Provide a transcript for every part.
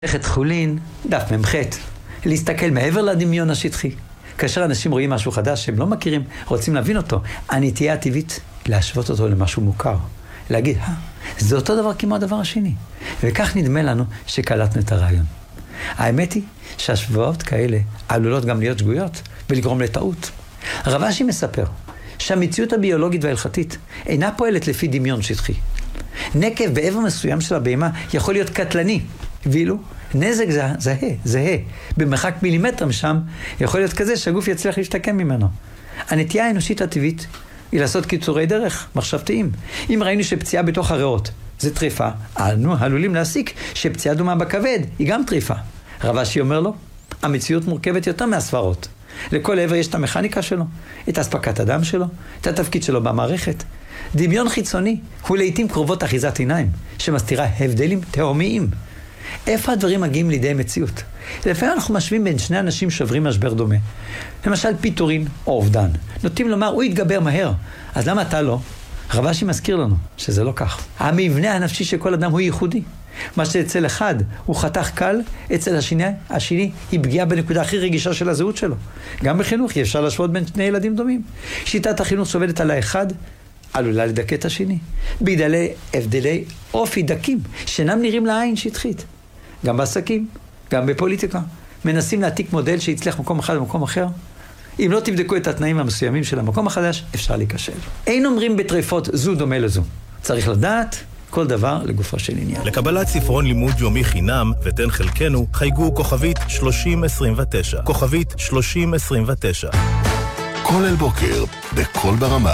מסכת חולין, דף מ"ח, להסתכל מעבר לדמיון השטחי. כאשר אנשים רואים משהו חדש שהם לא מכירים, רוצים להבין אותו, הנטייה הטבעית להשוות אותו למשהו מוכר. להגיד, זה אותו דבר כמו הדבר השני. וכך נדמה לנו שקלטנו את הרעיון. האמת היא שהשוואות כאלה עלולות גם להיות שגויות ולגרום לטעות. הרב אשי מספר שהמציאות הביולוגית וההלכתית אינה פועלת לפי דמיון שטחי. נקב בעבר מסוים של הבהמה יכול להיות קטלני, ואילו נזק זהה, במרחק מילימטר משם, יכול להיות כזה שהגוף יצליח להשתקם ממנו. הנטייה האנושית הטבעית היא לעשות קיצורי דרך מחשבתיים. אם ראינו שפציעה בתוך הריאות זה טריפה, אנו עלולים להסיק שפציעה דומה בכבד היא גם טריפה. רב אשי אומר לו, המציאות מורכבת יותר מהסברות. לכל עבר יש את המכניקה שלו, את הספקת הדם שלו, את התפקיד שלו במערכת. דמיון חיצוני הוא לעתים קרובות אחיזת עיניים, שמסתירה הבדלים תהומיים. איפה הדברים מגיעים לידי מציאות? לפעמים אנחנו משווים בין שני אנשים שעוברים משבר דומה. למשל פיטורין או אובדן. נוטים לומר, הוא יתגבר מהר, אז למה אתה לא? רב אשי מזכיר לנו שזה לא כך. המבנה הנפשי של כל אדם הוא ייחודי. מה שאצל אחד הוא חתך קל, אצל השני היא פגיעה בנקודה הכי רגישה של הזהות שלו. גם בחינוך אי אפשר להשוות בין שני ילדים דומים. שיטת החינוך שעובדת על האחד עלולה לדכא את השני. בגלל הבדלי אופי דקים שאינם נראים לעין שטחית. גם בעסקים, גם בפוליטיקה. מנסים להעתיק מודל שיצליח מקום אחד במקום אחר. אם לא תבדקו את התנאים המסוימים של המקום החדש, אפשר להיכשל. אין אומרים בטריפות זו דומה לזו. צריך לדעת כל דבר לגופו של עניין. לקבלת ספרון לימוד יומי חינם ותן חלקנו, חייגו כוכבית 3029. כוכבית 3029. כל אל בוקר, בכל ברמה.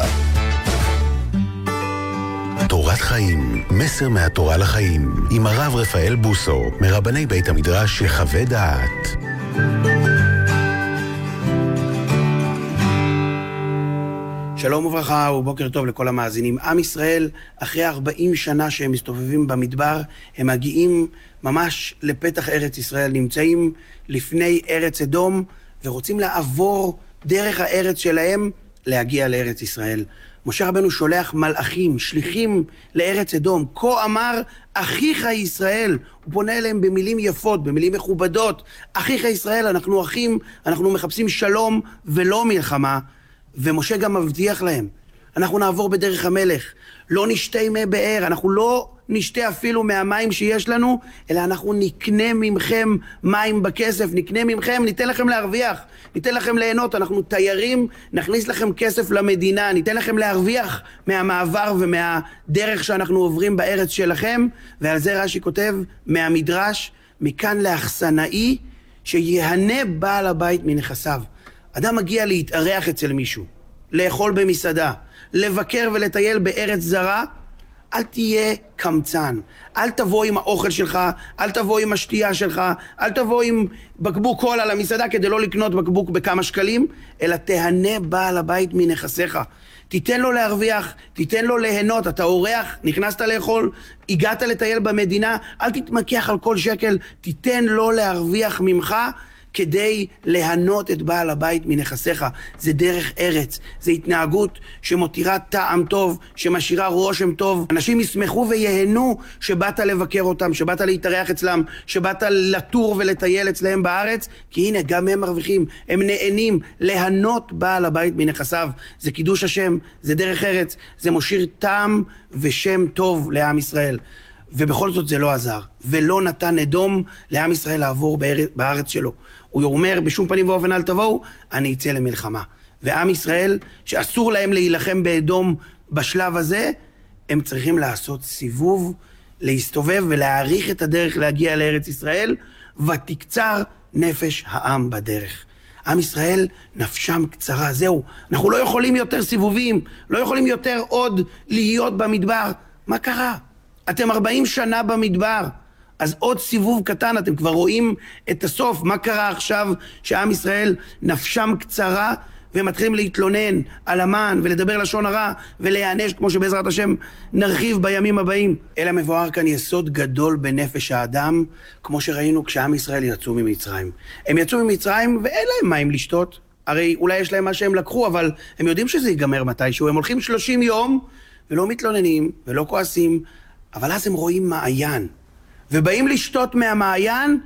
תורת חיים, מסר מהתורה לחיים, עם הרב רפאל בוסו, מרבני בית המדרש יחווה דעת. שלום וברכה ובוקר טוב לכל המאזינים. עם ישראל, אחרי 40 שנה שהם מסתובבים במדבר, הם מגיעים ממש לפתח ארץ ישראל, נמצאים לפני ארץ אדום, ורוצים לעבור דרך הארץ שלהם להגיע לארץ ישראל. משה רבנו שולח מלאכים, שליחים לארץ אדום. כה אמר אחיך ישראל. הוא פונה אליהם במילים יפות, במילים מכובדות. אחיך ישראל, אנחנו אחים, אנחנו מחפשים שלום ולא מלחמה. ומשה גם מבטיח להם, אנחנו נעבור בדרך המלך, לא נשתה מי באר, אנחנו לא נשתה אפילו מהמים שיש לנו, אלא אנחנו נקנה ממכם מים בכסף, נקנה ממכם, ניתן לכם להרוויח, ניתן לכם ליהנות, אנחנו תיירים, נכניס לכם כסף למדינה, ניתן לכם להרוויח מהמעבר ומהדרך שאנחנו עוברים בארץ שלכם, ועל זה רש"י כותב מהמדרש, מכאן לאכסנאי, שיהנה בעל הבית מנכסיו. אדם מגיע להתארח אצל מישהו, לאכול במסעדה, לבקר ולטייל בארץ זרה, אל תהיה קמצן. אל תבוא עם האוכל שלך, אל תבוא עם השתייה שלך, אל תבוא עם בקבוק קולה למסעדה כדי לא לקנות בקבוק בכמה שקלים, אלא תהנה בעל הבית מנכסיך. תיתן לו להרוויח, תיתן לו ליהנות, אתה אורח, נכנסת לאכול, הגעת לטייל במדינה, אל תתמקח על כל שקל, תיתן לו להרוויח ממך, כדי להנות את בעל הבית מנכסיך. זה דרך ארץ, זה התנהגות שמותירה טעם טוב, שמשאירה רושם טוב. אנשים ישמחו ויהנו שבאת לבקר אותם, שבאת להתארח אצלם, שבאת לטור ולטייל אצלם בארץ, כי הנה גם הם מרוויחים, הם נהנים להנות בעל הבית מנכסיו. זה קידוש השם, זה דרך ארץ, זה מושאיר טעם ושם טוב לעם ישראל. ובכל זאת זה לא עזר, ולא נתן אדום לעם ישראל לעבור בארץ שלו. הוא אומר, בשום פנים ואופן אל תבואו, אני אצא למלחמה. ועם ישראל, שאסור להם להילחם באדום בשלב הזה, הם צריכים לעשות סיבוב, להסתובב ולהעריך את הדרך להגיע לארץ ישראל, ותקצר נפש העם בדרך. עם ישראל, נפשם קצרה, זהו. אנחנו לא יכולים יותר סיבובים, לא יכולים יותר עוד להיות במדבר. מה קרה? אתם 40 שנה במדבר, אז עוד סיבוב קטן, אתם כבר רואים את הסוף. מה קרה עכשיו שעם ישראל נפשם קצרה ומתחילים להתלונן על המן ולדבר לשון הרע ולהיענש, כמו שבעזרת השם נרחיב בימים הבאים. אלא מבואר כאן יסוד גדול בנפש האדם, כמו שראינו כשעם ישראל יצאו ממצרים. הם יצאו ממצרים ואין להם מים לשתות, הרי אולי יש להם מה שהם לקחו, אבל הם יודעים שזה ייגמר מתישהו. הם הולכים 30 יום ולא מתלוננים ולא כועסים, אבל אז הם רואים מעיין. ובאים לשתות מהמעיין,